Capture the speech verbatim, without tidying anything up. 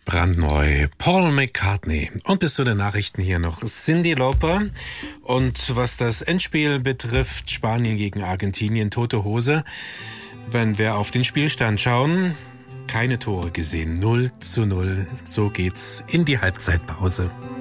Brandneu, Paul McCartney. Und bis zu den Nachrichten hier noch Cyndi Lauper. Und was das Endspiel betrifft, Spanien gegen Argentinien, tote Hose. Wenn wir auf den Spielstand schauen, keine Tore gesehen, null zu null. So geht's in die Halbzeitpause.